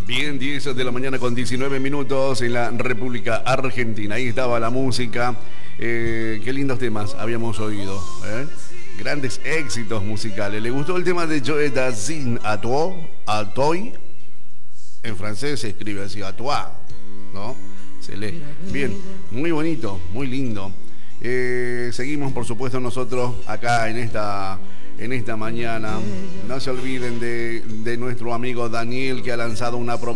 Bien, 10 de la mañana con 19 minutos en la República Argentina. Ahí estaba la música. Qué lindos temas habíamos oído. Grandes éxitos musicales. ¿Le gustó el tema de Joe Dassin Atoy? En francés se escribe así, Atois, ¿no? Se lee. Bien, muy bonito, muy lindo. Seguimos, por supuesto, nosotros acá en esta mañana. No se olviden de nuestro amigo Daniel, que ha lanzado una promoción.